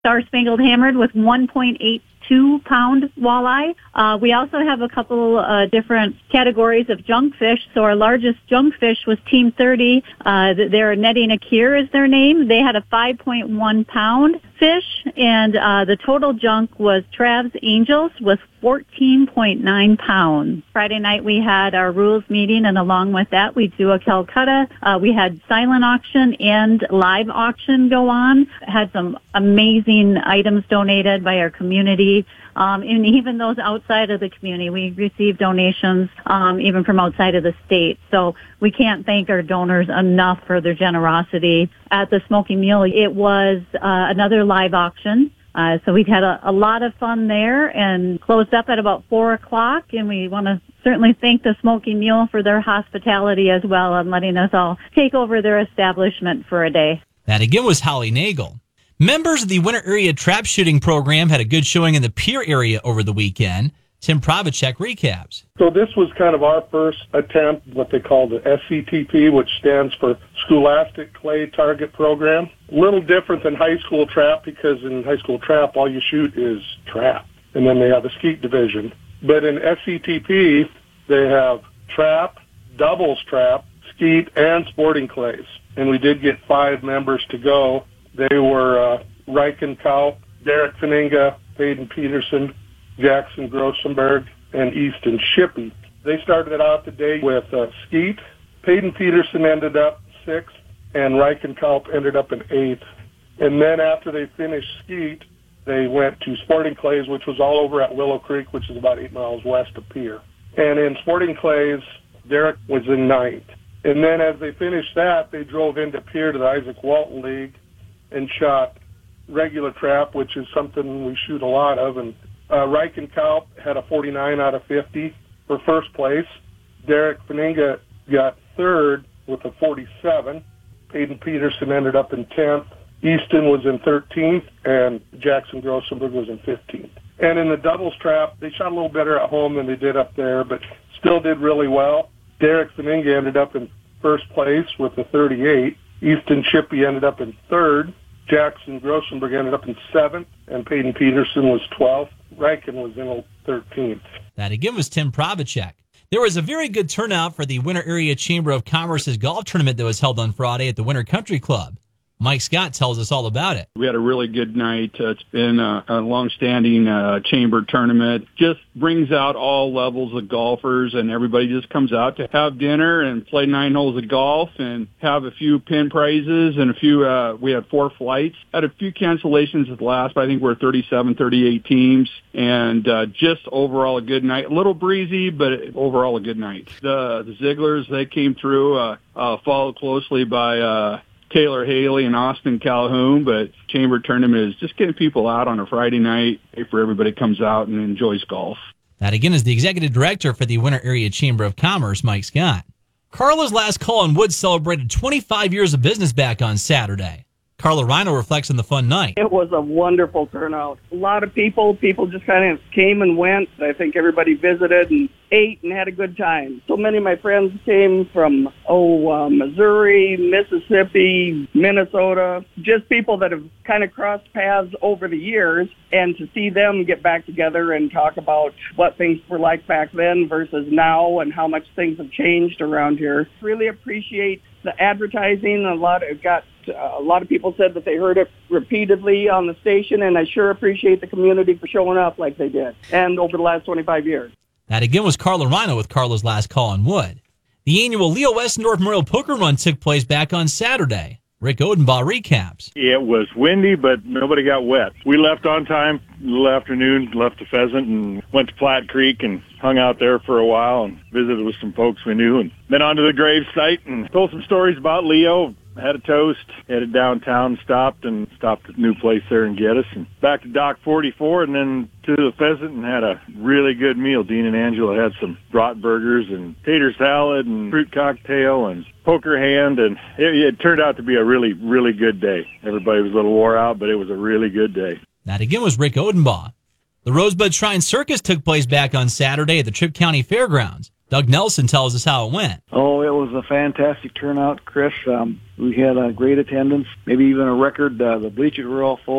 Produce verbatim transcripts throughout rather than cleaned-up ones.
Star Spangled Hammered with one point eight two pound walleye. Uh, we also have a couple uh, different categories of junk fish. So our largest junk fish was Team thirty. Uh, their Netting Akir is their name. They had a five point one pound fish, and uh, the total junk was Trav's Angels with fourteen point nine pounds. Friday night we had our rules meeting, and along with that we do a Calcutta. Uh, we had silent auction and live auction go on. Had some amazing items donated by our community. Um, and even those outside of the community, we received donations um, even from outside of the state. So we can't thank our donors enough for their generosity. At the Smoky Mule, it was uh, another live auction. Uh, so we had a, a lot of fun there and closed up at about four o'clock. And we want to certainly thank the Smoky Mule for their hospitality as well and letting us all take over their establishment for a day. That again was Holly Nagel. Members of the Winter Area Trap Shooting Program had a good showing in the Pierre area over the weekend. Tim Pravacek recaps. So this was kind of our first attempt, what they call the S C T P, which stands for Scholastic Clay Target Program. A little different than high school trap, because in high school trap, all you shoot is trap. And then they have a skeet division. But in S C T P, they have trap, doubles trap, skeet, and sporting clays. And we did get five members to go. They were uh, Riken Kaup, Derek Faninga, Peyton Peterson, Jackson Grossenberg, and Easton Shippey. They started out the day with uh, skeet. Peyton Peterson ended up sixth, and Riken Kaup ended up in eighth. And then after they finished skeet, they went to sporting clays, which was all over at Willow Creek, which is about eight miles west of Pierre. And in sporting clays, Derek was in ninth. And then as they finished that, they drove into Pierre to the Isaac Walton League and shot regular trap, which is something we shoot a lot of. And uh, Riken Kaup had a forty-nine out of fifty for first place. Derek Faninga got third with a forty-seven. Peyton Peterson ended up in tenth. Easton was in thirteenth, and Jackson Grossenberg was in fifteenth. And in the doubles trap, they shot a little better at home than they did up there, but still did really well. Derek Faninga ended up in first place with a thirty-eight. Easton Shippey ended up in third. Jackson Grossenberg ended up in seventh, and Peyton Peterson was twelfth. Riken was in thirteenth. That again was Tim Pravacek. There was a very good turnout for the Winter Area Chamber of Commerce's golf tournament that was held on Friday at the Winter Country Club. Mike Scott tells us all about it. We had a really good night. Uh, it's been a, a long-standing uh, chamber tournament. Just brings out all levels of golfers, and everybody just comes out to have dinner and play nine holes of golf and have a few pin prizes and a few, uh, we had four flights. Had a few cancellations at the last, but I think we're thirty-seven, thirty-eight teams, and uh, just overall a good night. A little breezy, but overall a good night. The, the Zigglers, they came through, uh, uh, followed closely by uh Taylor Haley and Austin Calhoun, but chamber tournament is just getting people out on a Friday night for everybody comes out and enjoys golf. That again is the executive director for the Winter Area Chamber of Commerce, Mike Scott. Carla's Last Call on Wood celebrated twenty-five years of business back on Saturday. Carla Rhino reflects on the fun night. It was a wonderful turnout. A lot of people, people just kind of came and went. I think everybody visited and ate and had a good time. So many of my friends came from, oh, uh, Missouri, Mississippi, Minnesota, just people that have kind of crossed paths over the years. And to see them get back together and talk about what things were like back then versus now and how much things have changed around here. Really appreciate the advertising. A lot of got uh, a lot of people said that they heard it repeatedly on the station, and I sure appreciate the community for showing up like they did, and over the last twenty-five years. That again was Carla Rhino with Carla's Last Call on Wood. The annual Leo Westendorf Memorial Poker Run took place back on Saturday. Rick Odenbaugh recaps. It was windy, but nobody got wet. We left on time, a little afternoon, left the Pheasant and went to Platte Creek and hung out there for a while and visited with some folks we knew, and then on to the grave site and told some stories about Leo. Had a toast, headed downtown, stopped, and stopped at a new place there in Geddes, and back to Dock forty-four, and then to the Pheasant, and had a really good meal. Dean and Angela had some bratwurgers and tater salad and fruit cocktail and poker hand, and it, it turned out to be a really, really good day. Everybody was a little wore out, but it was a really good day. That again was Rick Odenbaugh. The Rosebud Shrine Circus took place back on Saturday at the Tripp County Fairgrounds. Doug Nelson tells us how it went. Oh, it was a fantastic turnout, Chris. Um, we had a great attendance, maybe even a record. Uh, the bleachers were all full.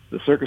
the circus